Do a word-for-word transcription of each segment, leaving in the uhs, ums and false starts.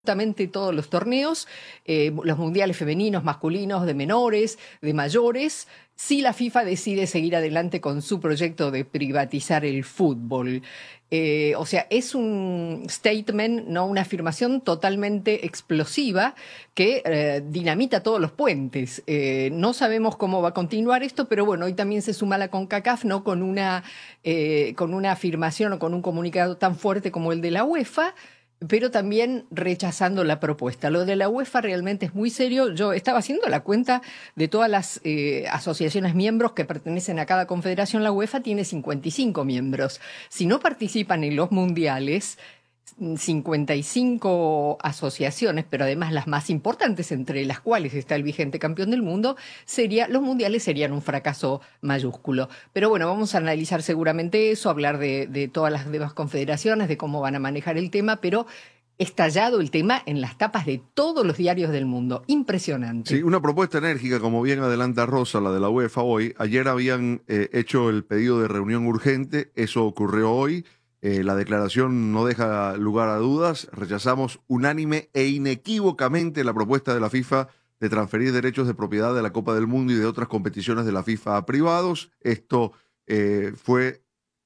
absolutamente todos los torneos, eh, los mundiales femeninos, masculinos, de menores, de mayores, si la FIFA decide seguir adelante con su proyecto de privatizar el fútbol. Eh, o sea, es un statement, ¿no? Una afirmación totalmente explosiva que eh, dinamita todos los puentes. Eh, no sabemos cómo va a continuar esto, pero bueno, hoy también se suma la CONCACAF, ¿no? Con una, eh, con una afirmación o con un comunicado tan fuerte como el de la UEFA, pero también rechazando la propuesta. Lo de la UEFA realmente es muy serio. Yo estaba haciendo la cuenta de todas las eh, asociaciones miembros que pertenecen a cada confederación. La UEFA tiene cincuenta y cinco miembros. Si no participan en los mundiales, cincuenta y cinco asociaciones, pero además las más importantes, entre las cuales está el vigente campeón del mundo, sería, los mundiales serían un fracaso mayúsculo. Pero bueno, vamos a analizar seguramente eso, hablar de, de todas las demás confederaciones, de cómo van a manejar el tema, pero estallado el tema en las tapas de todos los diarios del mundo. Impresionante. Sí, una propuesta enérgica, como bien adelanta Rosa, la de la UEFA hoy. Ayer habían eh, hecho el pedido de reunión urgente, eso ocurrió hoy. Eh, la declaración no deja lugar a dudas. Rechazamos unánime e inequívocamente la propuesta de la FIFA de transferir derechos de propiedad de la Copa del Mundo y de otras competiciones de la FIFA a privados. Esto eh, fue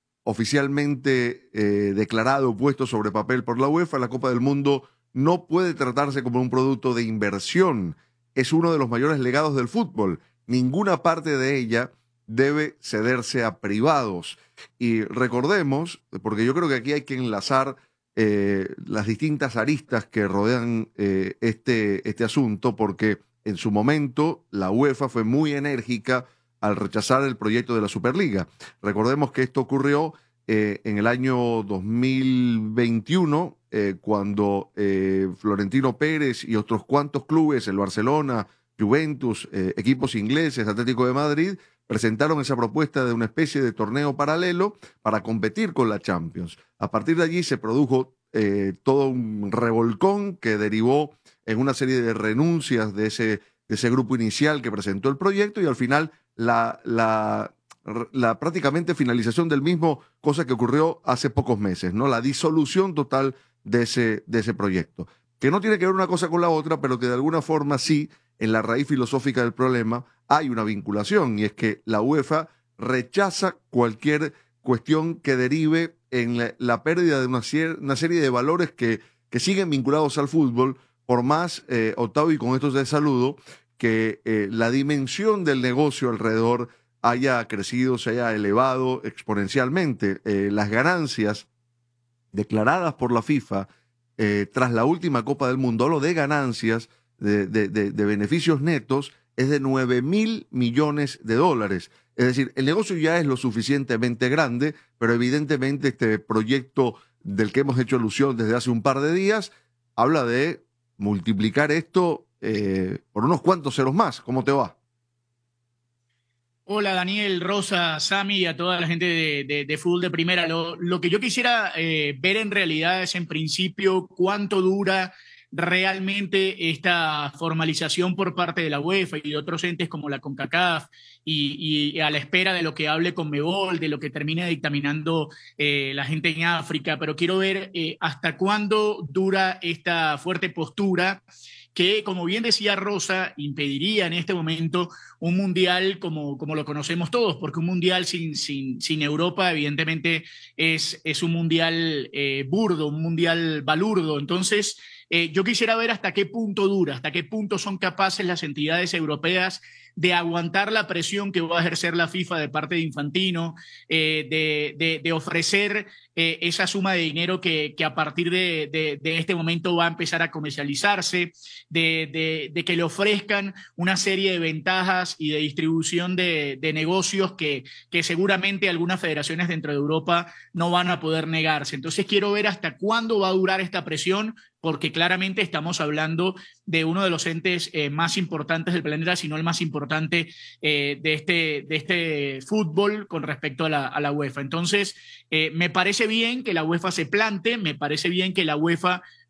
oficialmente eh, declarado, puesto sobre papel por la UEFA. La Copa del Mundo no puede tratarse como un producto de inversión. Es uno de los mayores legados del fútbol. Ninguna parte de ella debe cederse a privados. Y recordemos, porque yo creo que aquí hay que enlazar eh, las distintas aristas que rodean eh, este, este asunto, porque en su momento la UEFA fue muy enérgica al rechazar el proyecto de la Superliga. Recordemos que esto ocurrió eh, en el año dos mil veintiuno, eh, cuando eh, Florentino Pérez y otros cuantos clubes, el Barcelona, Juventus, eh, equipos ingleses, Atlético de Madrid, presentaron esa propuesta de una especie de torneo paralelo para competir con la Champions. A partir de allí se produjo eh, todo un revolcón que derivó en una serie de renuncias de ese, de ese grupo inicial que presentó el proyecto y al final la, la, la prácticamente finalización del mismo, cosa que ocurrió hace pocos meses, ¿no? La disolución total de ese, de ese proyecto, que no tiene que ver una cosa con la otra, pero que de alguna forma sí, en la raíz filosófica del problema hay una vinculación, y es que la UEFA rechaza cualquier cuestión que derive en la, la pérdida de una, una serie de valores que, que siguen vinculados al fútbol, por más, eh, Octavio, y con esto te saludo, que eh, la dimensión del negocio alrededor haya crecido, se haya elevado exponencialmente. Eh, las ganancias declaradas por la FIFA eh, tras la última Copa del Mundo, hablo de ganancias, de, de, de, de beneficios netos, es de nueve mil millones de dólares. Es decir, el negocio ya es lo suficientemente grande, pero evidentemente este proyecto del que hemos hecho alusión desde hace un par de días habla de multiplicar esto eh, por unos cuantos ceros más. ¿Cómo te va? Hola Daniel, Rosa, Sami y a toda la gente de, de, de Fútbol de Primera. Lo, lo que yo quisiera eh, ver en realidad es en principio cuánto dura realmente esta formalización por parte de la UEFA y de otros entes como la CONCACAF y, y a la espera de lo que hable Conmebol, de lo que termine dictaminando eh, la gente en África, pero quiero ver eh, hasta cuándo dura esta fuerte postura que, como bien decía Rosa, impediría en este momento un mundial como, como lo conocemos todos, porque un mundial sin, sin, sin Europa evidentemente es, es un mundial eh, burdo, un mundial balurdo. Entonces, eh, yo quisiera ver hasta qué punto dura, hasta qué punto son capaces las entidades europeas de aguantar la presión que va a ejercer la FIFA de parte de Infantino, eh, de, de, de ofrecer eh, esa suma de dinero que, que a partir de, de, de este momento va a empezar a comercializarse, de, de, de que le ofrezcan una serie de ventajas y de distribución de, de negocios que, que seguramente algunas federaciones dentro de Europa no van a poder negarse. Entonces quiero ver hasta cuándo va a durar esta presión, porque claramente estamos hablando de uno de los entes eh, más importantes del planeta, si no el más importante eh, de, este, de este fútbol con respecto a la, a la UEFA. Entonces, eh, me parece bien que la UEFA se plante, me parece bien que la UEFA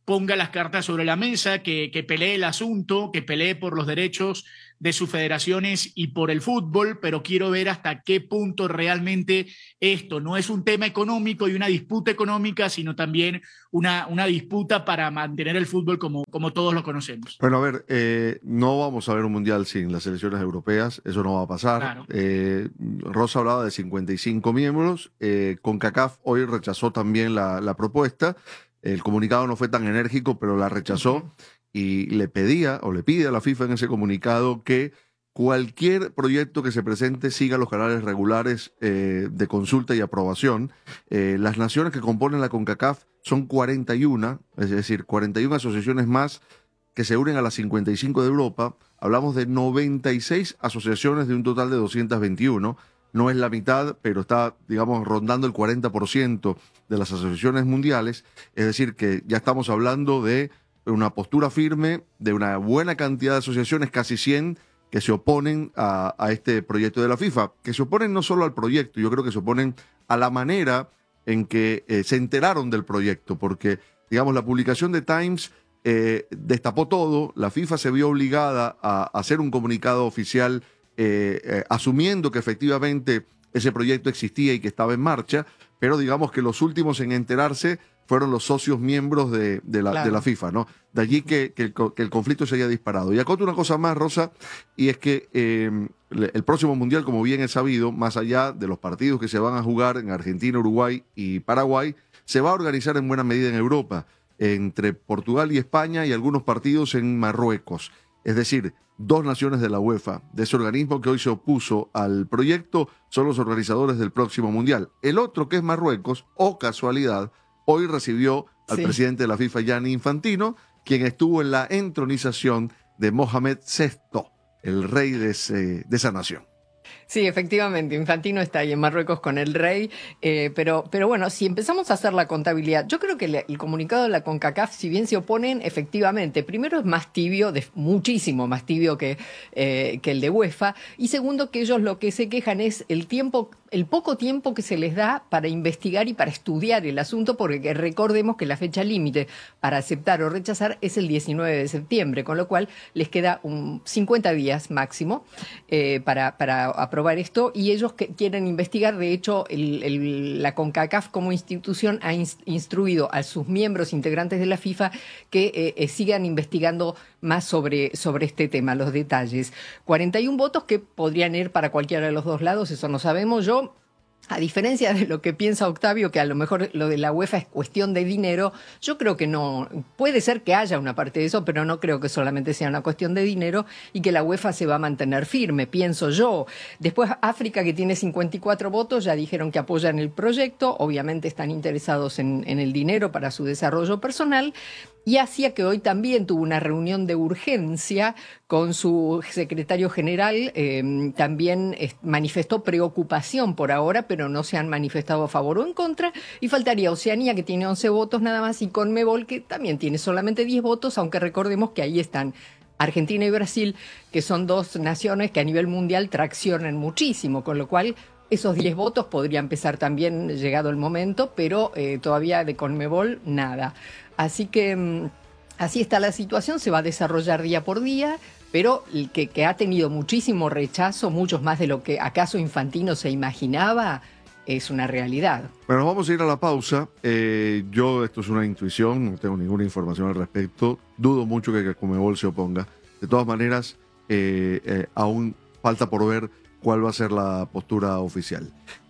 ponga las cartas sobre la mesa, que, que pelee el asunto, que pelee por los derechos de sus federaciones y por el fútbol, pero quiero ver hasta qué punto realmente esto no es un tema económico y una disputa económica, sino también una, una disputa para mantener el fútbol como, como todos lo conocemos. Bueno, a ver, eh, no vamos a ver un mundial sin las selecciones europeas, eso no va a pasar. Claro. Eh, Rosa hablaba de cincuenta y cinco miembros, eh, CONCACAF hoy rechazó también la, la propuesta, el comunicado no fue tan enérgico, pero la rechazó. Uh-huh. Y le pedía o le pide a la FIFA en ese comunicado que cualquier proyecto que se presente siga los canales regulares eh, de consulta y aprobación. Eh, las naciones que componen la CONCACAF son cuarenta y uno, es decir, cuarenta y una asociaciones más que se unen a las cincuenta y cinco de Europa. Hablamos de noventa y seis asociaciones de un total de doscientas veintiuno. No es la mitad, pero está, digamos, rondando el cuarenta por ciento de las asociaciones mundiales. Es decir, que ya estamos hablando de una postura firme de una buena cantidad de asociaciones, casi cien, que se oponen a, a este proyecto de la FIFA, que se oponen no solo al proyecto, yo creo que se oponen a la manera en que eh, se enteraron del proyecto, porque, digamos, la publicación de Times eh, destapó todo, la FIFA se vio obligada a, a hacer un comunicado oficial eh, eh, asumiendo que efectivamente ese proyecto existía y que estaba en marcha, pero digamos que los últimos en enterarse fueron los socios miembros de, de, la, claro. de la FIFA, ¿no? De allí que, que, el, que el conflicto se haya disparado. Y acoto una cosa más, Rosa, y es que eh, el próximo Mundial, como bien es sabido, más allá de los partidos que se van a jugar en Argentina, Uruguay y Paraguay, se va a organizar en buena medida en Europa, entre Portugal y España y algunos partidos en Marruecos. Es decir, dos naciones de la UEFA, de ese organismo que hoy se opuso al proyecto, son los organizadores del próximo Mundial. El otro, que es Marruecos, o casualidad, hoy recibió al sí. presidente de la FIFA, Gianni Infantino, quien estuvo en la entronización de Mohamed sexto, el rey de, ese, de esa nación. Sí, efectivamente, Infantino está ahí en Marruecos con el rey, eh, pero, pero bueno, si empezamos a hacer la contabilidad, yo creo que el, el comunicado de la CONCACAF, si bien se oponen, efectivamente, primero es más tibio, de, muchísimo más tibio que, eh, que el de UEFA, y segundo que ellos lo que se quejan es el tiempo, el poco tiempo que se les da para investigar y para estudiar el asunto, porque recordemos que la fecha límite para aceptar o rechazar es el diecinueve de septiembre, con lo cual les queda un cincuenta días máximo eh, para, para aprobar esto, y ellos que quieren investigar. De hecho, el, el, la CONCACAF como institución ha instruido a sus miembros integrantes de la FIFA que eh, eh, sigan investigando más sobre, sobre este tema, los detalles. cuarenta y uno votos que podrían ir para cualquiera de los dos lados, eso no sabemos. Yo, a diferencia de lo que piensa Octavio, que a lo mejor lo de la UEFA es cuestión de dinero, yo creo que no. Puede ser que haya una parte de eso, pero no creo que solamente sea una cuestión de dinero y que la UEFA se va a mantener firme, pienso yo. Después, África, que tiene cincuenta y cuatro votos, ya dijeron que apoyan el proyecto, obviamente están interesados en, en el dinero para su desarrollo personal. Y Asia, que hoy también tuvo una reunión de urgencia con su secretario general, eh, también eh, manifestó preocupación por ahora, pero no se han manifestado a favor o en contra. Y faltaría Oceanía, que tiene once votos nada más, y Conmebol, que también tiene solamente diez votos, aunque recordemos que ahí están Argentina y Brasil, que son dos naciones que a nivel mundial traccionan muchísimo, con lo cual esos diez votos podrían pesar también llegado el momento, pero eh, todavía de Conmebol nada. Así que así está la situación, se va a desarrollar día por día, pero que, que ha tenido muchísimo rechazo, muchos más de lo que acaso Infantino se imaginaba, es una realidad. Bueno, vamos a ir a la pausa. Eh, yo, esto es una intuición, no tengo ninguna información al respecto. Dudo mucho que, que Conmebol se oponga. De todas maneras, eh, eh, aún falta por ver cuál va a ser la postura oficial.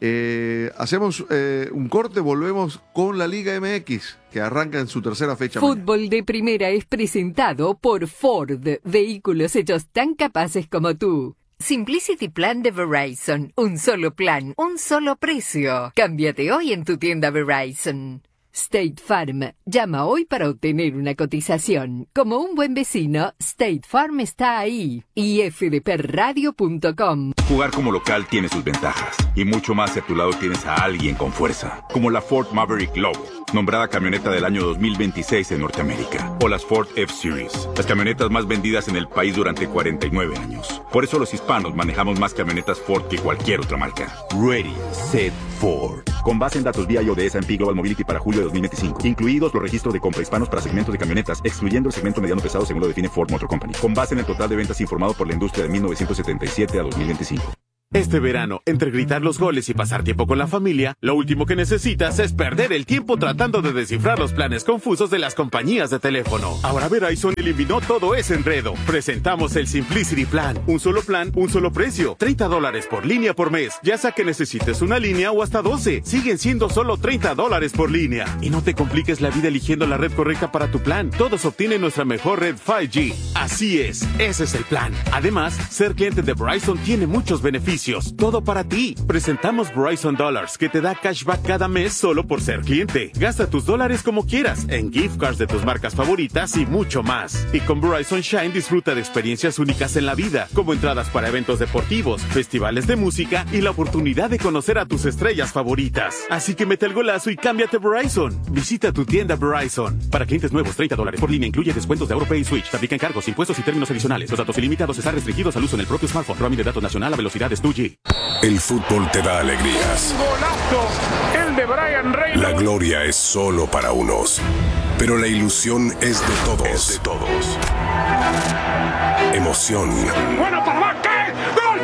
Eh, hacemos eh, un corte, volvemos con la Liga M X, que arranca en su tercera fecha. Fútbol mañana. de Primera es presentado por Ford, vehículos hechos tan capaces como tú. Simplicity Plan de Verizon, un solo plan, un solo precio. Cámbiate hoy en tu tienda Verizon. State Farm. Llama hoy para obtener una cotización. Como un buen vecino, State Farm está ahí. y f d p radio punto com. Jugar como local tiene sus ventajas. Y mucho más si a tu lado tienes a alguien con fuerza. Como la Ford Maverick Lobo, nombrada camioneta del año dos mil veintiséis en Norteamérica. O las Ford F-Series, las camionetas más vendidas en el país durante cuarenta y nueve años. Por eso los hispanos manejamos más camionetas Ford que cualquier otra marca. Ready, set, Ford. con base en datos V I O de S and P Global Mobility para julio de dos mil veinticinco, incluidos los registros de compra hispanos para segmentos de camionetas, excluyendo el segmento mediano pesado según lo define Ford Motor Company, con base en el total de ventas informado por la industria de mil novecientos setenta y siete a dos mil veinticinco. Este verano, entre gritar los goles y pasar tiempo con la familia, lo último que necesitas es perder el tiempo tratando de descifrar los planes confusos de las compañías de teléfono. Ahora Verizon eliminó todo ese enredo. Presentamos el Simplicity Plan. Un solo plan, un solo precio. treinta dólares por línea por mes. Ya sea que necesites una línea o hasta doce. Siguen siendo solo treinta dólares por línea. Y no te compliques la vida eligiendo la red correcta para tu plan. Todos obtienen nuestra mejor red cinco G. Así es, ese es el plan. Además, ser cliente de Verizon tiene muchos beneficios. Todo para ti. Presentamos Verizon Dollars, que te da cashback cada mes solo por ser cliente. Gasta tus dólares como quieras, en gift cards de tus marcas favoritas y mucho más. Y con Verizon Shine disfruta de experiencias únicas en la vida, como entradas para eventos deportivos, festivales de música y la oportunidad de conocer a tus estrellas favoritas. Así que mete el golazo y cámbiate Verizon. Visita tu tienda Verizon. Para clientes nuevos, treinta dólares por línea incluye descuentos de AuroPay y Switch. Te aplican cargos, impuestos y términos adicionales. Los datos ilimitados están restringidos al uso en el propio smartphone. Roaming de datos nacional a velocidades dos G. El fútbol te da alegrías. Golazo, el de Brian Reynolds. La gloria es solo para unos, pero la ilusión es de todos. Es de todos. Emoción. Bueno, para ¿qué? ¡Gol!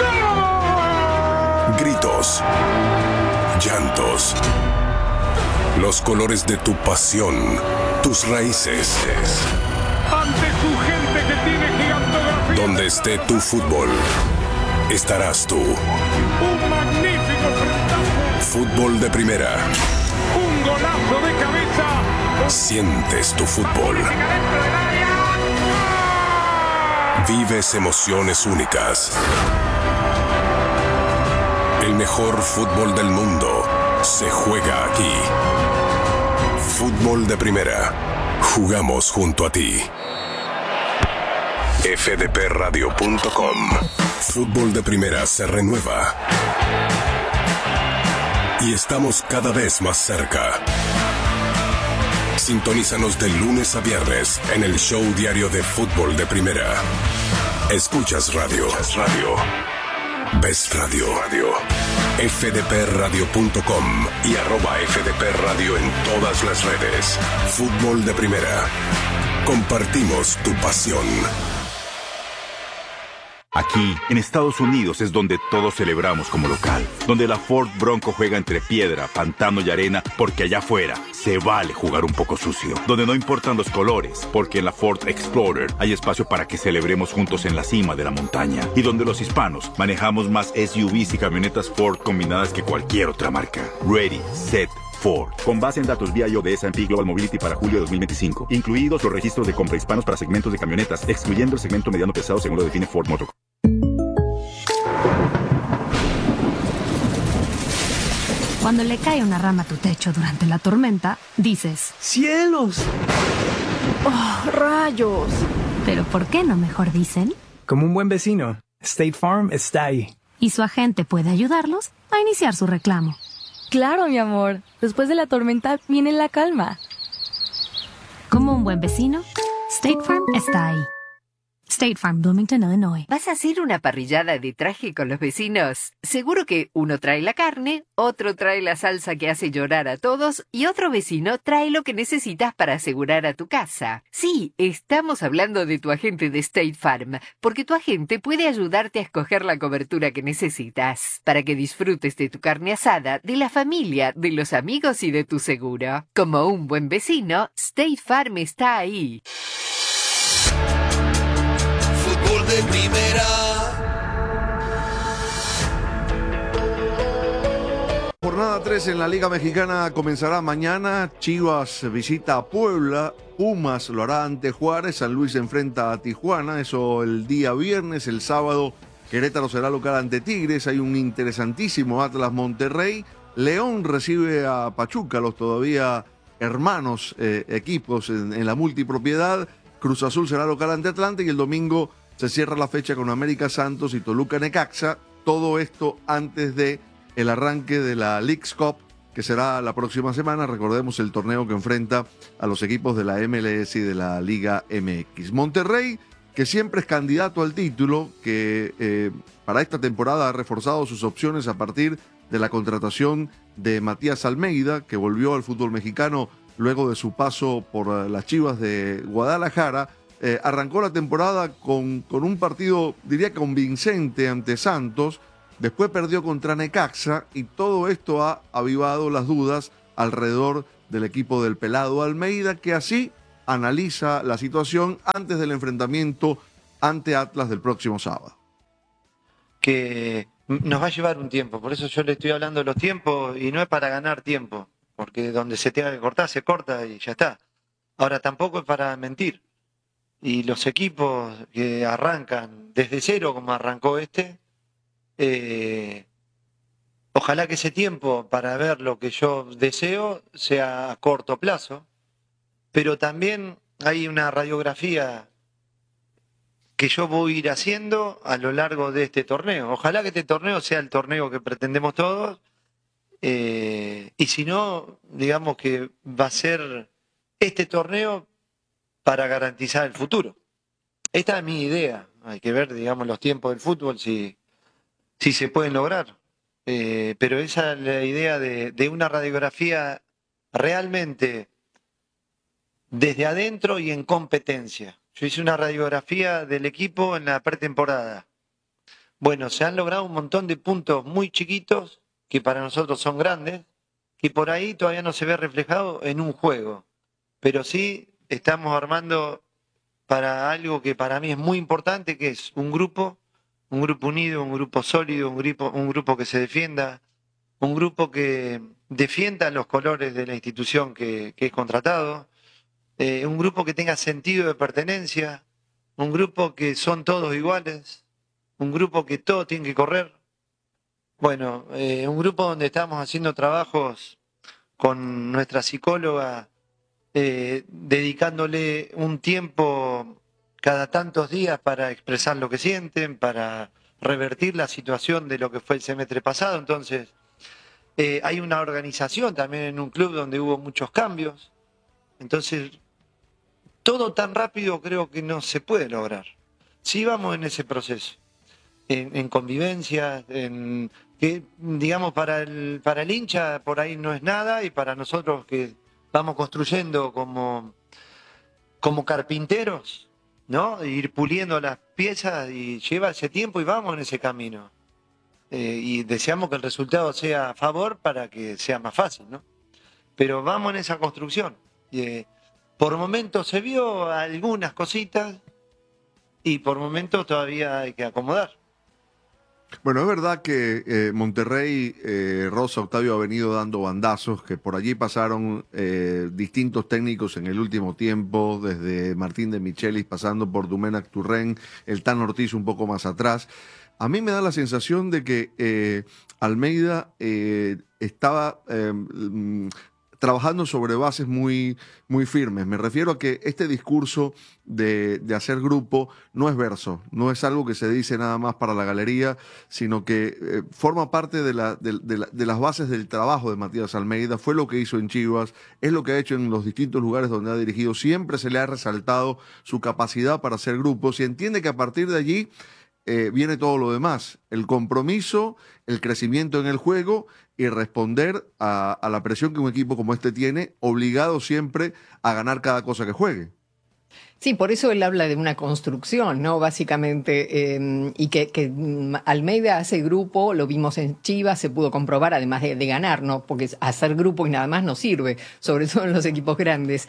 ¡Gol! Gritos. Llantos. Los colores de tu pasión. Tus raíces. Ante tu gente que tiene gigantografía. Donde esté tu fútbol, estarás tú. Un magnífico enfrentamiento. Fútbol de primera. Un golazo de cabeza. Sientes tu fútbol. Vives emociones únicas. El mejor fútbol del mundo se juega aquí. Fútbol de primera. Jugamos junto a ti. F D P radio punto com. Fútbol de primera se renueva. Y estamos cada vez más cerca. Sintonízanos de lunes a viernes en el show diario de Fútbol de Primera. Escuchas radio. Escuchas radio. Ves radio. Radio. F D P radio punto com y arroba F D P Radio en todas las redes. Fútbol de Primera. Compartimos tu pasión. Aquí, en Estados Unidos, es donde todos celebramos como local. Donde la Ford Bronco juega entre piedra, pantano y arena, porque allá afuera se vale jugar un poco sucio. Donde no importan los colores, porque en la Ford Explorer hay espacio para que celebremos juntos en la cima de la montaña. Y donde los hispanos manejamos más S U Vs y camionetas Ford combinadas que cualquier otra marca. Ready, set, Ford. Con base en datos V I O de S and P Global Mobility para julio de dos mil veinticinco, incluidos los registros de compra hispanos para segmentos de camionetas, excluyendo el segmento mediano pesado según lo define Ford Motor. Cuando le cae una rama a tu techo durante la tormenta, dices: ¡cielos! ¡Oh, rayos! Pero ¿por qué no mejor dicen? Como un buen vecino, State Farm está ahí. Y su agente puede ayudarlos a iniciar su reclamo. Claro, mi amor. Después de la tormenta viene la calma. Como un buen vecino, State Farm está ahí. State Farm, Bloomington, Illinois. ¿Vas a hacer una parrillada de traje con los vecinos? Seguro que uno trae la carne, otro trae la salsa que hace llorar a todos y otro vecino trae lo que necesitas para asegurar a tu casa. Sí, estamos hablando de tu agente de State Farm, porque tu agente puede ayudarte a escoger la cobertura que necesitas para que disfrutes de tu carne asada, de la familia, de los amigos y de tu seguro. Como un buen vecino, State Farm está ahí. De primera. Jornada tres en la Liga Mexicana comenzará mañana. Chivas visita a Puebla. Pumas lo hará ante Juárez. San Luis enfrenta a Tijuana. Eso el día viernes. El sábado Querétaro será local ante Tigres. Hay un interesantísimo Atlas Monterrey. León recibe a Pachuca, los todavía hermanos eh, equipos en, en la multipropiedad. Cruz Azul será local ante Atlante y el domingo se cierra la fecha con América Santos y Toluca Necaxa. Todo esto antes de el arranque de la Leagues Cup, que será la próxima semana. Recordemos el torneo que enfrenta a los equipos de la M L S y de la Liga M X. Monterrey, que siempre es candidato al título, que eh, para esta temporada ha reforzado sus opciones a partir de la contratación de Matías Almeida, que volvió al fútbol mexicano luego de su paso por las Chivas de Guadalajara. Eh, arrancó la temporada con, con un partido, diría, convincente ante Santos, después perdió contra Necaxa y todo esto ha avivado las dudas alrededor del equipo del pelado Almeida, que así analiza la situación antes del enfrentamiento ante Atlas del próximo sábado. Que nos va a llevar un tiempo, por eso yo le estoy hablando de los tiempos y no es para ganar tiempo, porque donde se tenga que cortar, se corta y ya está. Ahora tampoco es para mentir. Y los equipos que arrancan desde cero, como arrancó este, eh, ojalá que ese tiempo para ver lo que yo deseo sea a corto plazo, pero también hay una radiografía que yo voy a ir haciendo a lo largo de este torneo. Ojalá que este torneo sea el torneo que pretendemos todos, eh, y si no, digamos que va a ser este torneo para garantizar el futuro. Esta es mi idea. Hay que ver, digamos, los tiempos del fútbol, si, si se pueden lograr. Eh, pero esa es la idea de, de una radiografía realmente desde adentro y en competencia. Yo hice una radiografía del equipo en la pretemporada. Bueno, se han logrado un montón de puntos muy chiquitos, que para nosotros son grandes, que por ahí todavía no se ve reflejado en un juego. Pero sí estamos armando para algo que para mí es muy importante, que es un grupo, un grupo unido, un grupo sólido, un grupo, un grupo que se defienda, un grupo que defienda los colores de la institución que, que es contratado, eh, un grupo que tenga sentido de pertenencia, un grupo que son todos iguales, un grupo que todos tienen que correr. Bueno, eh, un grupo donde estamos haciendo trabajos con nuestra psicóloga, Eh, dedicándole un tiempo cada tantos días para expresar lo que sienten, para revertir la situación de lo que fue el semestre pasado. Entonces, eh, hay una organización también en un club donde hubo muchos cambios. Entonces, todo tan rápido creo que no se puede lograr. Sí vamos en ese proceso, en, en convivencia, en que, digamos, para el, para el hincha por ahí no es nada, y para nosotros que vamos construyendo como, como carpinteros, ¿no? Ir puliendo las piezas, y lleva ese tiempo y vamos en ese camino. Eh, y deseamos que el resultado sea a favor para que sea más fácil, ¿no? Pero vamos en esa construcción. Eh, por momentos se vio algunas cositas y por momentos todavía hay que acomodar. Bueno, es verdad que eh, Monterrey, eh, Rosa, Octavio, ha venido dando bandazos, que por allí pasaron eh, distintos técnicos en el último tiempo, desde Martín de Michelis, pasando por Domènec Torrent, el Tan Ortiz un poco más atrás. A mí me da la sensación de que eh, Almeida eh, estaba eh, trabajando sobre bases muy, muy firmes. Me refiero a que este discurso de, de hacer grupo no es verso, no es algo que se dice nada más para la galería, sino que eh, forma parte de, la, de, de, la, de las bases del trabajo de Matías Almeida. Fue lo que hizo en Chivas, es lo que ha hecho en los distintos lugares donde ha dirigido. Siempre se le ha resaltado su capacidad para hacer grupos, y entiende que a partir de allí Eh, viene todo lo demás, el compromiso, el crecimiento en el juego y responder a, a la presión que un equipo como este tiene, obligado siempre a ganar cada cosa que juegue. Sí, por eso él habla de una construcción, ¿no? Básicamente, eh, y que, que Almeida hace grupo, lo vimos en Chivas, se pudo comprobar, además de, de ganar, ¿no? Porque hacer grupo y nada más no sirve, sobre todo en los equipos grandes.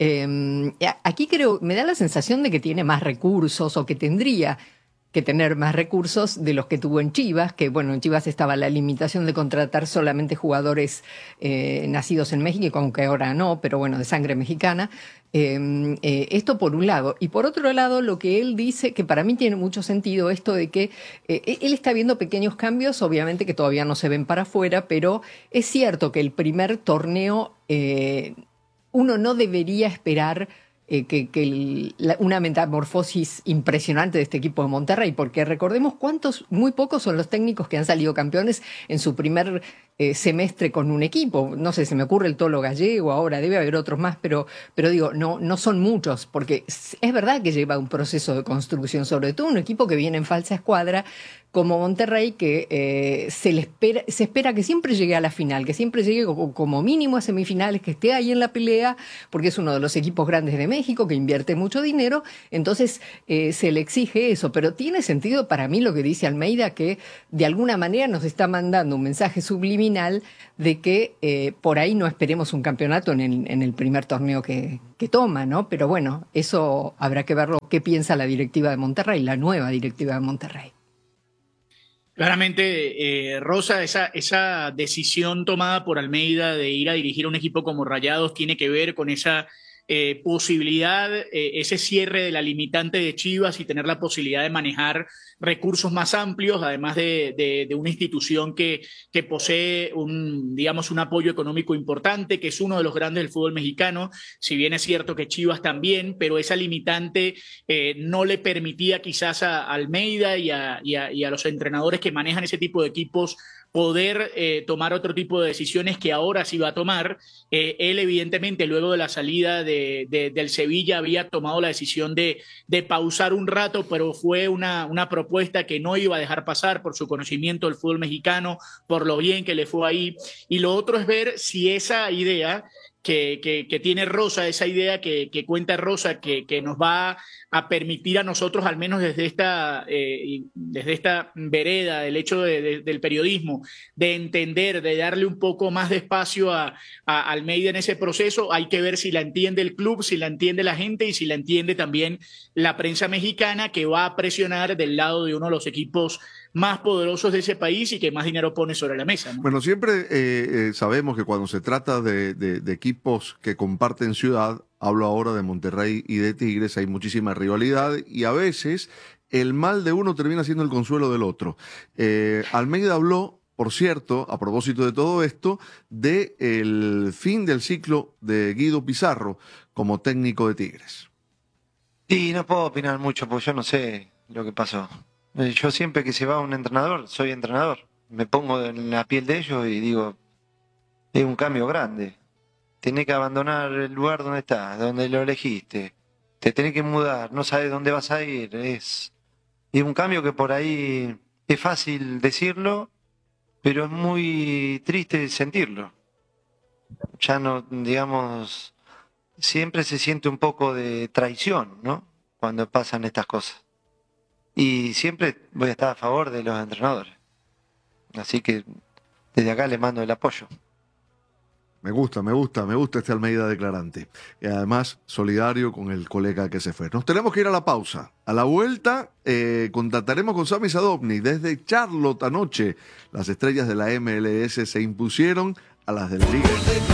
Eh, aquí creo, me da la sensación de que tiene más recursos, o que tendría que tener más recursos de los que tuvo en Chivas, que bueno, en Chivas estaba la limitación de contratar solamente jugadores eh, nacidos en México, aunque ahora no, pero bueno, de sangre mexicana. Eh, eh, esto por un lado. Y por otro lado, lo que él dice, que para mí tiene mucho sentido, esto de que eh, él está viendo pequeños cambios, obviamente que todavía no se ven para afuera, pero es cierto que el primer torneo eh, uno no debería esperar Eh, que, que el, la, una metamorfosis impresionante de este equipo de Monterrey, porque recordemos cuántos, muy pocos son los técnicos que han salido campeones en su primer eh, semestre con un equipo. No sé, se me ocurre el Tolo Gallego, ahora debe haber otros más, pero, pero digo, no, no son muchos, porque es verdad que lleva un proceso de construcción, sobre todo un equipo que viene en falsa escuadra, como Monterrey, que eh, se, le espera, se espera que siempre llegue a la final, que siempre llegue como, como mínimo a semifinales, que esté ahí en la pelea, porque es uno de los equipos grandes de México, que invierte mucho dinero, entonces eh, se le exige eso. Pero tiene sentido para mí lo que dice Almeida, que de alguna manera nos está mandando un mensaje subliminal de que eh, por ahí no esperemos un campeonato en el, en el primer torneo que, que toma, ¿no? Pero bueno, eso habrá que verlo, qué piensa la directiva de Monterrey, la nueva directiva de Monterrey. Claramente, eh, Rosa, esa, esa decisión tomada por Almeida de ir a dirigir a un equipo como Rayados tiene que ver con esa eh, posibilidad, eh, ese cierre de la limitante de Chivas y tener la posibilidad de manejar recursos más amplios, además de, de, de una institución que, que posee un, digamos, un apoyo económico importante, que es uno de los grandes del fútbol mexicano, si bien es cierto que Chivas también, pero esa limitante eh, no le permitía quizás a Almeida y a, y, a, y a los entrenadores que manejan ese tipo de equipos poder eh, tomar otro tipo de decisiones que ahora sí va a tomar. Eh, él evidentemente luego de la salida de, de, del Sevilla había tomado la decisión de, de pausar un rato, pero fue una, una propuesta que no iba a dejar pasar por su conocimiento del fútbol mexicano, por lo bien que le fue ahí. Y lo otro es ver si esa idea que, que, que tiene Rosa, esa idea que, que cuenta Rosa, que, que nos va a permitir a nosotros, al menos desde esta, eh, desde esta vereda del hecho de, de, del periodismo, de entender, de darle un poco más de espacio a, a Almeida en ese proceso. Hay que ver si la entiende el club, si la entiende la gente y si la entiende también la prensa mexicana, que va a presionar del lado de uno de los equipos más poderosos de ese país y que más dinero pone sobre la mesa, ¿no? Bueno, siempre eh, eh, sabemos que cuando se trata de, de, de equipos que comparten ciudad, hablo ahora de Monterrey y de Tigres, hay muchísima rivalidad y a veces el mal de uno termina siendo el consuelo del otro. Eh, Almeida habló, por cierto, a propósito de todo esto, de el fin del ciclo de Guido Pizarro como técnico de Tigres. Sí, no puedo opinar mucho porque yo no sé lo que pasó. Yo siempre que se va un entrenador, soy entrenador. Me pongo en la piel de ellos y digo, es un cambio grande. Tenés que abandonar el lugar donde estás, donde lo elegiste. Te tenés que mudar, no sabes dónde vas a ir. Es, es un cambio que por ahí es fácil decirlo, pero es muy triste sentirlo. Ya no, digamos, siempre se siente un poco de traición, ¿no? Cuando pasan estas cosas. Y siempre voy a estar a favor de los entrenadores. Así que desde acá les mando el apoyo. Me gusta, me gusta, me gusta este Almeida declarante. Y además solidario con el colega que se fue. Nos tenemos que ir a la pausa. A la vuelta eh, contactaremos con Sami Sadovny. Desde Charlotte anoche, las estrellas de la M L S se impusieron a las de la Liga.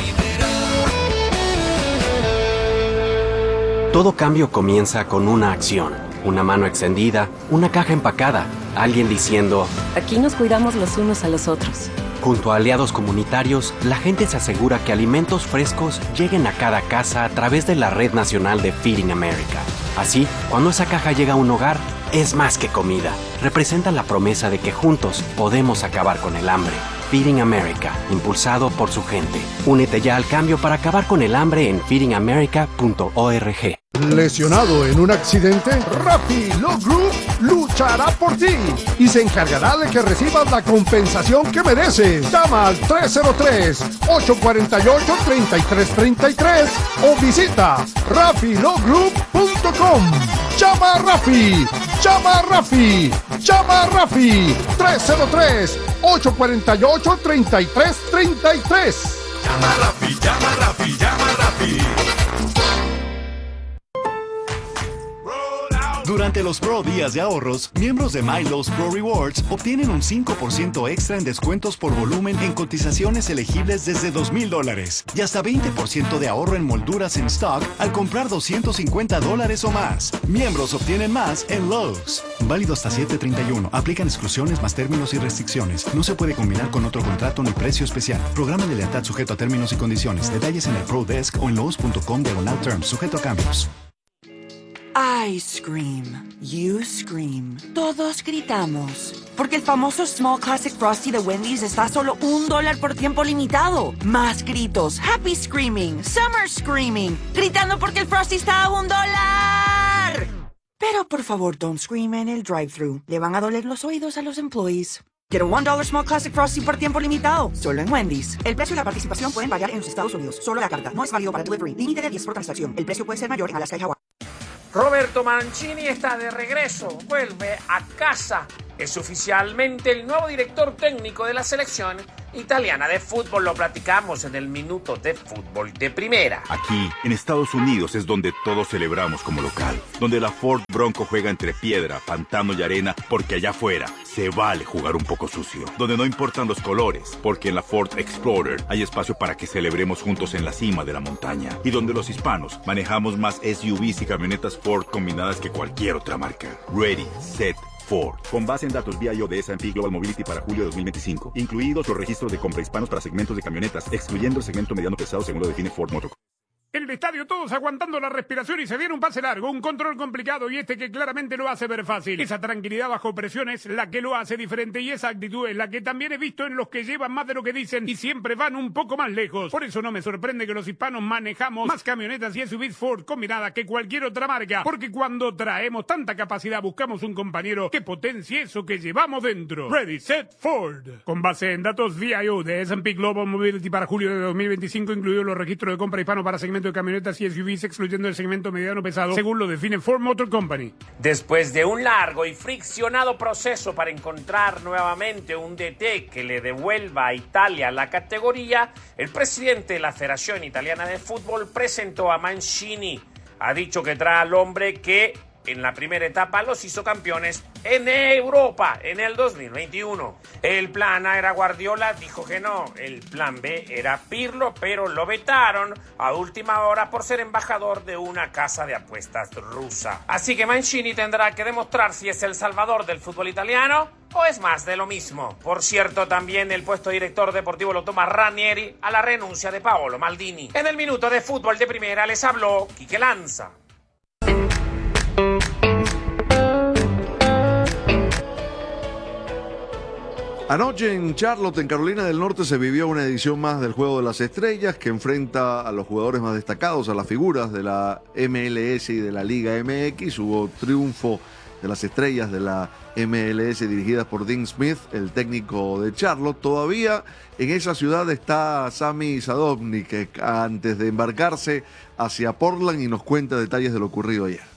Todo cambio comienza con una acción. Una mano extendida, una caja empacada, alguien diciendo, aquí nos cuidamos los unos a los otros. Junto a aliados comunitarios, la gente se asegura que alimentos frescos lleguen a cada casa a través de la Red Nacional de Feeding America. Así, cuando esa caja llega a un hogar, es más que comida. Representa la promesa de que juntos podemos acabar con el hambre. Feeding America, impulsado por su gente. Únete ya al cambio para acabar con el hambre en feeding america punto org. ¿Lesionado en un accidente? Rappi Law Group luchará por ti y se encargará de que recibas la compensación que mereces. Llama al tres cero tres, ocho cuatro ocho, tres tres tres tres o visita rappi law group punto com. Llama a Rappi, llama a Rappi, llama a Rappi. tres cero tres, ocho cuatro ocho, tres tres tres tres. Llama a Rappi, llama a Rappi, llama a Rappi. Durante los Pro Días de Ahorros, miembros de MyLowe's Pro Rewards obtienen un cinco por ciento extra en descuentos por volumen en cotizaciones elegibles desde dos mil dólares y hasta veinte por ciento de ahorro en molduras en stock al comprar doscientos cincuenta dólares o más. Miembros obtienen más en Lowe's. Válido hasta siete treinta y uno. Aplican exclusiones más términos y restricciones. No se puede combinar con otro contrato ni precio especial. Programa de lealtad sujeto a términos y condiciones. Detalles en el Pro Desk o en lowes punto com diagonal terms. Sujeto a cambios. I scream, you scream, todos gritamos. Porque el famoso Small Classic Frosty de Wendy's está a solo un dólar por tiempo limitado. Más gritos, happy screaming, summer screaming, gritando porque el Frosty está a un dólar. Pero Pero por favor, don't scream en el drive-thru. Le van a doler los oídos a los employees. Get a one dollar Small Classic Frosty por tiempo limitado, solo en Wendy's. El precio y la participación pueden variar en los Estados Unidos. Solo la carta. No es válido para delivery. Límite de diez por transacción. El precio puede ser mayor en Alaska y Hawái. Roberto Mancini está de regreso. Vuelve a casa. Es oficialmente el nuevo director técnico de la selección italiana de fútbol. Lo platicamos en el Minuto de Fútbol de Primera. Aquí, en Estados Unidos, es donde todos celebramos como local. Donde la Ford Bronco juega entre piedra, pantano y arena, porque allá afuera se vale jugar un poco sucio. Donde no importan los colores, porque en la Ford Explorer hay espacio para que celebremos juntos en la cima de la montaña. Y donde los hispanos manejamos más S U Vs y camionetas Ford combinadas que cualquier otra marca. Ready, set, Ford. Con base en datos V I O de S and P Global Mobility para julio de dos mil veinticinco. Incluidos los registros de compra hispanos para segmentos de camionetas, excluyendo el segmento mediano pesado según lo define Ford Motor. En el estadio todos aguantando la respiración y se viene un pase largo, un control complicado y este que claramente lo hace ver fácil. Esa tranquilidad bajo presión es la que lo hace diferente y esa actitud es la que también he visto en los que llevan más de lo que dicen y siempre van un poco más lejos. Por eso no me sorprende que los hispanos manejamos más camionetas y S U Vs Ford combinadas que cualquier otra marca, porque cuando traemos tanta capacidad buscamos un compañero que potencie eso que llevamos dentro. Ready, set, Ford. Con base en datos V I O de S and P Global Mobility para julio de dos mil veinticinco, incluidos los registros de compra hispano para segmentos de camionetas y S U Vs, excluyendo el segmento mediano pesado, según lo define Ford Motor Company. Después de un largo y friccionado proceso para encontrar nuevamente un D T que le devuelva a Italia la categoría, el presidente de la Federación Italiana de Fútbol presentó a Mancini. Ha dicho que trae al hombre que en la primera etapa los hizo campeones en Europa en el dos mil veintiuno. El plan A era Guardiola, dijo que no. El plan B era Pirlo, pero lo vetaron a última hora por ser embajador de una casa de apuestas rusa. Así que Mancini tendrá que demostrar si es el salvador del fútbol italiano o es más de lo mismo. Por cierto, también el puesto de director deportivo lo toma Ranieri a la renuncia de Paolo Maldini. En el Minuto de Fútbol de Primera les habló Quique Lanza. Anoche en Charlotte, en Carolina del Norte, se vivió una edición más del Juego de las Estrellas que enfrenta a los jugadores más destacados, a las figuras de la M L S y de la Liga M X. Hubo triunfo de las estrellas de la M L S dirigidas por Dean Smith, el técnico de Charlotte. Todavía en esa ciudad está Sami Sadovnik antes de embarcarse hacia Portland y nos cuenta detalles de lo ocurrido ayer.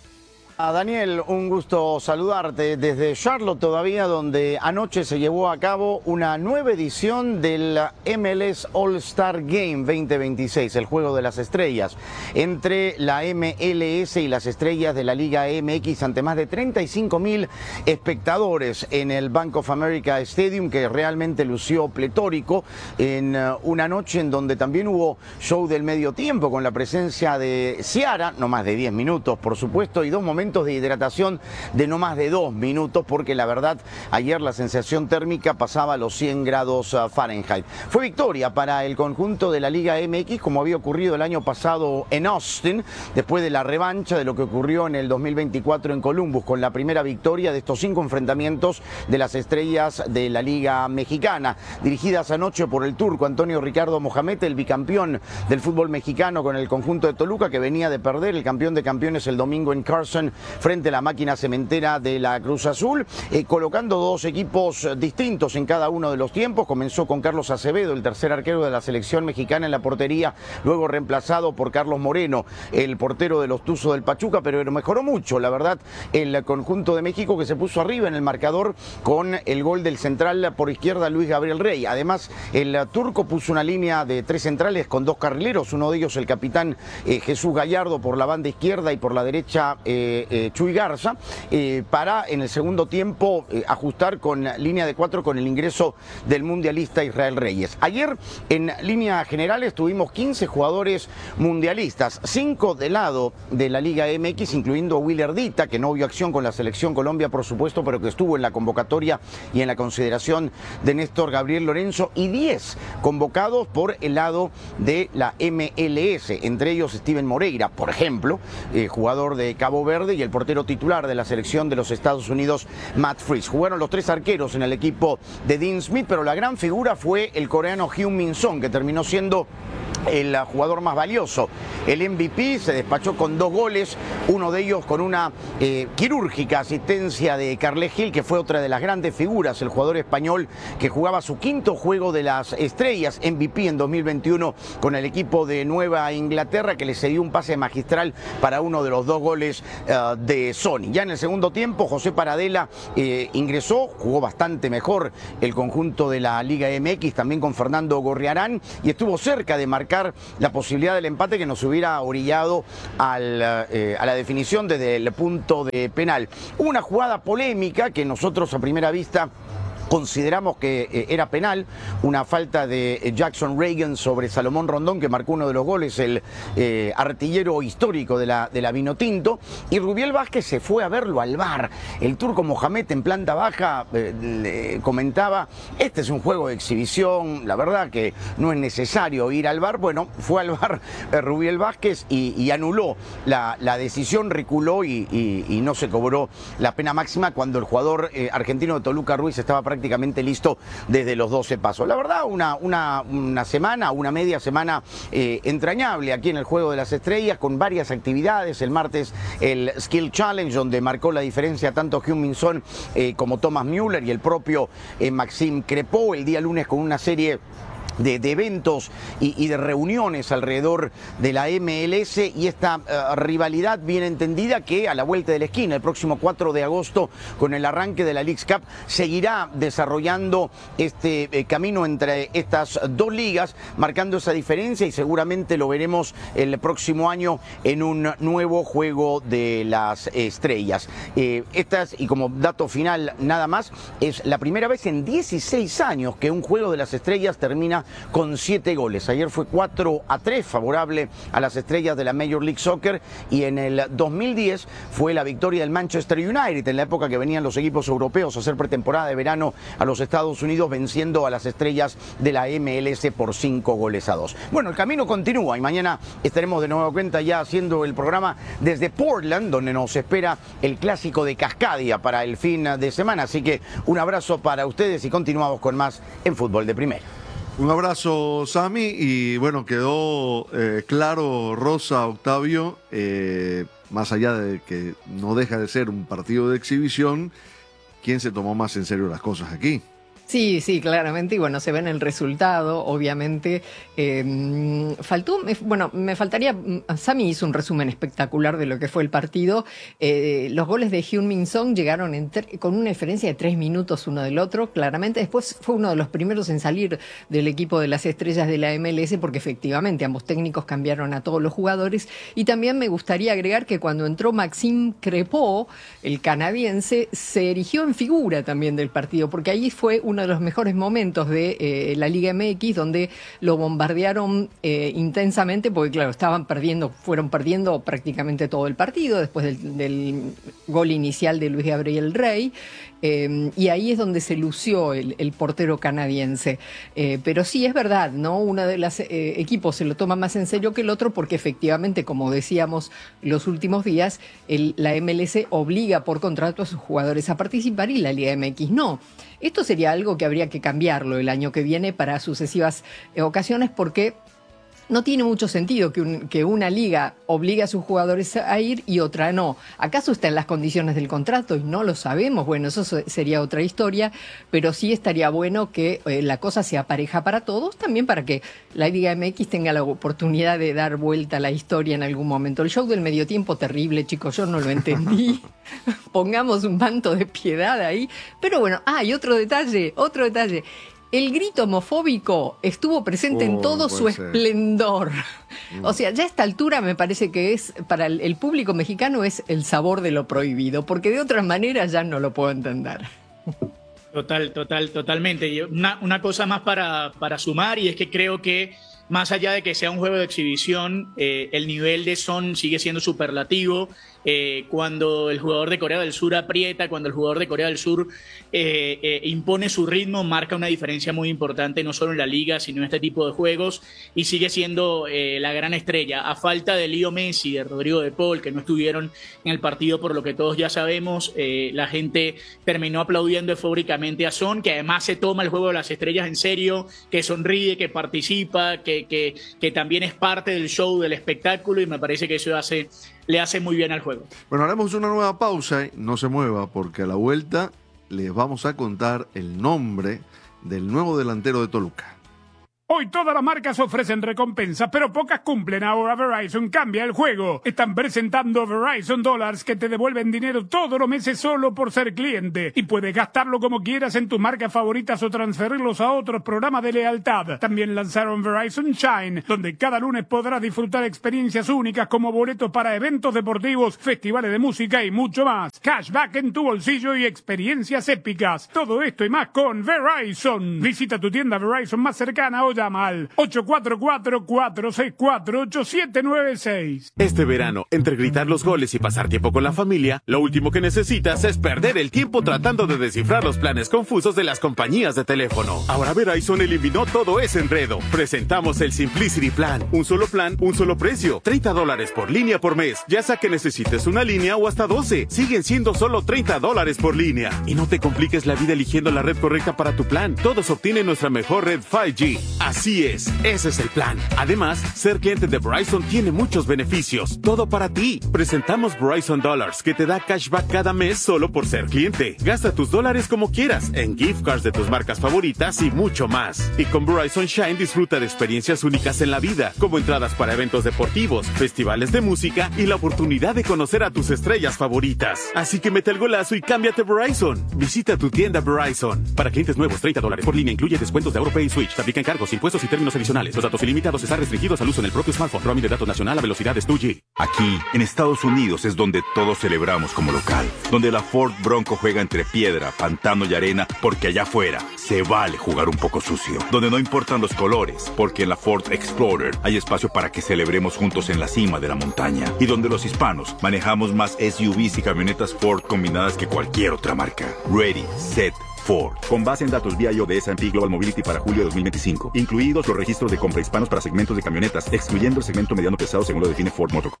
Daniel, un gusto saludarte desde Charlotte todavía, donde anoche se llevó a cabo una nueva edición del M L S All-Star Game veinte veintiséis, el Juego de las Estrellas, entre la M L S y las estrellas de la Liga M X ante más de treinta y cinco mil espectadores en el Bank of America Stadium, que realmente lució pletórico en una noche en donde también hubo show del medio tiempo con la presencia de Ciara, no más de diez minutos por supuesto, y dos momentos de hidratación de no más de dos minutos, porque la verdad ayer la sensación térmica pasaba a los cien grados Fahrenheit. Fue victoria para el conjunto de la Liga M X, como había ocurrido el año pasado en Austin, después de la revancha de lo que ocurrió en el dos mil veinticuatro en Columbus, con la primera victoria de estos cinco enfrentamientos de las estrellas de la Liga Mexicana, dirigidas anoche por el turco Antonio Ricardo Mohamed, el bicampeón del fútbol mexicano con el conjunto de Toluca, que venía de perder el campeón de campeones el domingo en Carson frente a la máquina cementera de la Cruz Azul, eh, colocando dos equipos distintos en cada uno de los tiempos. Comenzó con Carlos Acevedo, el tercer arquero de la selección mexicana, en la portería, luego reemplazado por Carlos Moreno, el portero de los Tuzos del Pachuca, pero mejoró mucho, la verdad, el conjunto de México, que se puso arriba en el marcador con el gol del central por izquierda, Luis Gabriel Rey. Además, el turco puso una línea de tres centrales con dos carrileros, uno de ellos el capitán eh, Jesús Gallardo por la banda izquierda y por la derecha eh, eh, Chuy Garza, eh, para en el segundo tiempo eh, ajustar con línea de cuatro con el ingreso del mundialista Israel Reyes. Ayer en línea general tuvimos quince jugadores mundialistas, cinco del lado de la Liga M X, incluyendo a Willer Dita, que no vio acción con la selección Colombia, por supuesto, pero que estuvo en la convocatoria y en la consideración de Néstor Gabriel Lorenzo, y diez convocados por el lado de la M L S, entre ellos Steven Moreira, por ejemplo, eh, jugador de Cabo Verde, y el portero titular de la selección de los Estados Unidos, Matt Freese. Jugaron los tres arqueros en el equipo de Dean Smith, pero la gran figura fue el coreano Hyun-Min Son, que terminó siendo el jugador más valioso. El M V P se despachó con dos goles, uno de ellos con una eh, quirúrgica asistencia de Carles Gil, que fue otra de las grandes figuras, el jugador español que jugaba su quinto juego de las estrellas, M V P en dos mil veintiuno con el equipo de Nueva Inglaterra, que le cedió un pase magistral para uno de los dos goles uh, de Sony. Ya en el segundo tiempo, José Paradela eh, ingresó, jugó bastante mejor el conjunto de la Liga M X, también con Fernando Gorriarán, y estuvo cerca de marcar la posibilidad del empate que nos hubiera orillado al, eh, a la definición desde el punto de penal. Una jugada polémica que nosotros a primera vista consideramos que eh, era penal, una falta de Jackson Reagan sobre Salomón Rondón, que marcó uno de los goles, el eh, artillero histórico de la, de la Vinotinto, y Rubiel Vázquez se fue a verlo al V A R. El turco Mohamed en planta baja eh, le comentaba, este es un juego de exhibición, la verdad que no es necesario ir al V A R. Bueno, fue al V A R eh, Rubiel Vázquez y, y anuló la, la decisión, reculó y, y, y no se cobró la pena máxima cuando el jugador eh, argentino de Toluca, Ruiz, estaba prácticamente prácticamente listo desde los doce pasos. La verdad, una, una, una semana, una media semana eh, entrañable aquí en el Juego de las Estrellas, con varias actividades. El martes el Skill Challenge, donde marcó la diferencia tanto Heung-min Son eh, como Thomas Müller y el propio eh, Maxime Crepeau. El día lunes con una serie De, de eventos y, y de reuniones alrededor de la M L S, y esta uh, rivalidad bien entendida que a la vuelta de la esquina, el próximo cuatro de agosto, con el arranque de la Leagues Cup, seguirá desarrollando este eh, camino entre estas dos ligas, marcando esa diferencia, y seguramente lo veremos el próximo año en un nuevo Juego de las Estrellas. Eh, estas, y como dato final nada más, es la primera vez en dieciséis años que un Juego de las Estrellas termina con siete goles. Ayer fue cuatro a tres favorable a las Estrellas de la Major League Soccer, y en el dos mil diez fue la victoria del Manchester United, en la época que venían los equipos europeos a hacer pretemporada de verano a los Estados Unidos, venciendo a las Estrellas de la M L S por cinco goles a dos. Bueno, el camino continúa y mañana estaremos de nueva cuenta ya haciendo el programa desde Portland, donde nos espera el clásico de Cascadia para el fin de semana. Así que un abrazo para ustedes y continuamos con más en Fútbol de Primera. Un abrazo, Sami, y bueno, quedó eh, claro, Rosa, Octavio, eh, más allá de que no deja de ser un partido de exhibición, ¿quién se tomó más en serio las cosas aquí? Sí, sí, claramente, y bueno, se ve en el resultado, obviamente. Eh, faltó, bueno, me faltaría, Sami hizo un resumen espectacular de lo que fue el partido. Eh, los goles de Heung-min Son llegaron en con una diferencia de tres minutos uno del otro, claramente. Después fue uno de los primeros en salir del equipo de las Estrellas de la M L S, porque efectivamente ambos técnicos cambiaron a todos los jugadores. Y también me gustaría agregar que cuando entró Maxime Crepeau, el canadiense, se erigió en figura también del partido, porque ahí fue uno de los mejores momentos de eh, la Liga M X, donde lo bombardearon eh, intensamente, porque claro, estaban perdiendo, fueron perdiendo prácticamente todo el partido después del, del gol inicial de Luis Gabriel Rey, eh, y ahí es donde se lució el, el portero canadiense. Eh, pero sí, es verdad, ¿no? Uno de los eh, equipos se lo toma más en serio que el otro, porque efectivamente, como decíamos los últimos días, el, la M L S obliga por contrato a sus jugadores a participar y la Liga M X no. Esto sería algo que habría que cambiarlo el año que viene para sucesivas eh, ocasiones, porque no tiene mucho sentido que, un, que una liga obligue a sus jugadores a ir y otra no. ¿Acaso está en las condiciones del contrato y no lo sabemos? Bueno, eso sería otra historia, pero sí estaría bueno que eh, la cosa sea pareja para todos, también para que la Liga M X tenga la oportunidad de dar vuelta a la historia en algún momento. El show del medio tiempo, terrible, chicos, yo no lo entendí. Pongamos un manto de piedad ahí. Pero bueno, ah, y otro detalle, otro detalle. El grito homofóbico estuvo presente oh, en todo su esplendor. Mm. O sea, ya a esta altura me parece que es, para el, el público mexicano, es el sabor de lo prohibido, porque de otra manera ya no lo puedo entender. Total, total, totalmente. Y una, una cosa más para, para sumar, y es que creo que más allá de que sea un juego de exhibición, eh, el nivel de Son sigue siendo superlativo. Eh, cuando el jugador de Corea del Sur aprieta, cuando el jugador de Corea del Sur eh, eh, impone su ritmo, marca una diferencia muy importante, no solo en la liga, sino en este tipo de juegos, y sigue siendo eh, la gran estrella. A falta de Leo Messi, de Rodrigo de Paul, que no estuvieron en el partido por lo que todos ya sabemos, eh, la gente terminó aplaudiendo eufóricamente a Son, que además se toma el juego de las estrellas en serio, que sonríe, que participa, que, que, que también es parte del show, del espectáculo, y me parece que eso hace... le hace muy bien al juego. Bueno, haremos una nueva pausa, ¿eh? No se mueva, porque a la vuelta les vamos a contar el nombre del nuevo delantero de Toluca. Hoy todas las marcas ofrecen recompensas, pero pocas cumplen. Ahora Verizon cambia el juego. Están presentando Verizon Dollars que te devuelven dinero todos los meses solo por ser cliente. Y puedes gastarlo como quieras en tus marcas favoritas o transferirlos a otros programas de lealtad. También lanzaron Verizon Shine, donde cada lunes podrás disfrutar experiencias únicas como boletos para eventos deportivos, festivales de música y mucho más. Cashback en tu bolsillo y experiencias épicas. Todo esto y más con Verizon. Visita tu tienda Verizon más cercana o llama al ocho cuatro cuatro, cuatro seis cuatro, ocho siete nueve seis. Este verano, entre gritar los goles y pasar tiempo con la familia, lo último que necesitas es perder el tiempo tratando de descifrar los planes confusos de las compañías de teléfono. Ahora Verizon eliminó todo ese enredo. Presentamos el Simplicity Plan. Un solo plan, un solo precio. treinta dólares por línea por mes. Ya sea que necesites una línea o hasta doce. Siguen siendo solo treinta dólares por línea. Y no te compliques la vida eligiendo la red correcta para tu plan. Todos obtienen nuestra mejor red cinco G. Así es, ese es el plan. Además, ser cliente de Verizon tiene muchos beneficios. Todo para ti. Presentamos Verizon Dollars, que te da cashback cada mes solo por ser cliente. Gasta tus dólares como quieras, en gift cards de tus marcas favoritas y mucho más. Y con Verizon Shine disfruta de experiencias únicas en la vida, como entradas para eventos deportivos, festivales de música y la oportunidad de conocer a tus estrellas favoritas. Así que mete el golazo y cámbiate Verizon. Visita tu tienda Verizon. Para clientes nuevos, treinta dólares por línea incluye descuentos de AuroPay y Switch. Se aplican cargos, impuestos y términos adicionales. Los datos ilimitados están restringidos al uso en el propio smartphone. Roaming de datos nacional a velocidades dos G. Aquí, en Estados Unidos, es donde todos celebramos como local. Donde la Ford Bronco juega entre piedra, pantano y arena, porque allá afuera se vale jugar un poco sucio. Donde no importan los colores, porque en la Ford Explorer hay espacio para que celebremos juntos en la cima de la montaña. Y donde los hispanos manejamos más S U Vs y camionetas Ford combinadas que cualquier otra marca. Ready, set, Ford. Con base en datos vía I O de S and P Global Mobility para julio de dos mil veinticinco. Incluidos los registros de compra hispanos para segmentos de camionetas, excluyendo el segmento mediano pesado según lo define Ford Motor.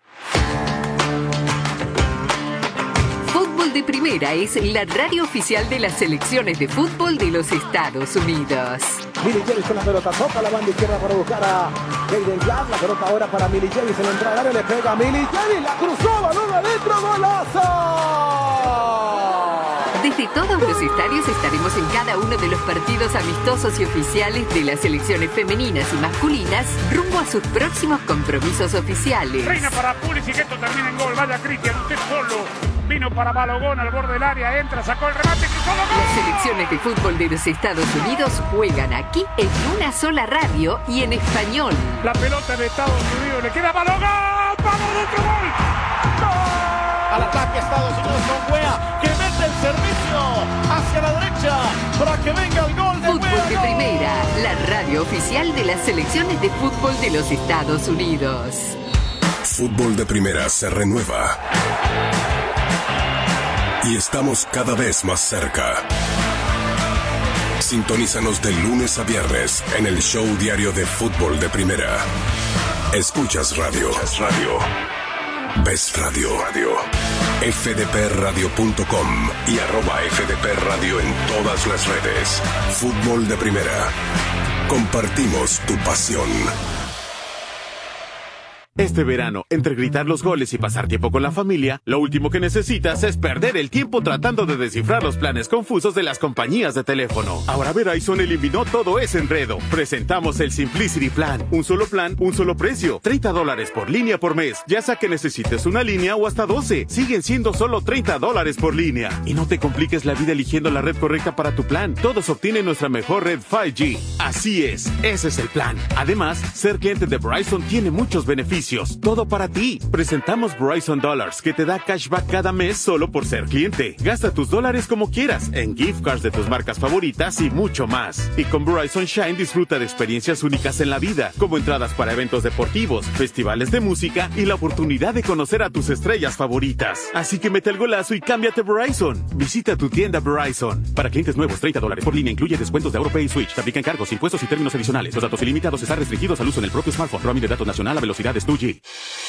Fútbol de Primera es la radio oficial de las selecciones de fútbol de los Estados Unidos. Millie James con la pelota, toca la banda izquierda para buscar a Jaden Jack. La pelota ahora para Millie James en la entrada al área, le pega a Millie James, la cruzó, balón adentro, golazo. Desde todos los estadios estaremos en cada uno de los partidos amistosos y oficiales de las selecciones femeninas y masculinas rumbo a sus próximos compromisos oficiales. Reina para Pulisic, que esto termina en gol. Vaya Cristian, usted solo. Vino para Balogón al borde del área, entra, sacó el remate, cruzó los goles. Las selecciones de fútbol de los Estados Unidos juegan aquí en una sola radio y en español. La pelota de Estados Unidos, le queda Balogón. ¡Vamos, otro gol! ¡Gol! Al ataque Estados Unidos con Wea, que mete el servicio hacia la derecha para que venga el gol de Fútbol Wea. de Primera, la radio oficial de las selecciones de fútbol de los Estados Unidos. Fútbol de Primera se renueva. Y estamos cada vez más cerca. Sintonízanos de lunes a viernes en el show diario de Fútbol de Primera. Escuchas radio. Escuchas radio. Ves radio. Radio. F D P radio punto com y arroba F D P Radio en todas las redes. Fútbol de Primera. Compartimos tu pasión. Este verano, entre gritar los goles y pasar tiempo con la familia, lo último que necesitas es perder el tiempo tratando de descifrar los planes confusos de las compañías de teléfono. Ahora Verizon eliminó todo ese enredo. Presentamos el Simplicity Plan. Un solo plan, un solo precio. treinta dólares por línea por mes. Ya sea que necesites una línea o hasta doce. Siguen siendo solo treinta dólares por línea. Y no te compliques la vida eligiendo la red correcta para tu plan. Todos obtienen nuestra mejor red cinco G. Así es, ese es el plan. Además, ser cliente de Verizon tiene muchos beneficios. beneficios. Todo para ti. Presentamos Verizon Dollars, que te da cashback cada mes solo por ser cliente. Gasta tus dólares como quieras, en gift cards de tus marcas favoritas y mucho más. Y con Verizon Shine disfruta de experiencias únicas en la vida, como entradas para eventos deportivos, festivales de música y la oportunidad de conocer a tus estrellas favoritas. Así que mete el golazo y cámbiate Verizon. Visita tu tienda Verizon. Para clientes nuevos, treinta dólares por línea, incluye descuentos de AuroPay y Switch. Te aplican cargos, impuestos y términos adicionales. Los datos ilimitados están restringidos al uso en el propio smartphone. Roaming de datos nacional a velocidades dos G.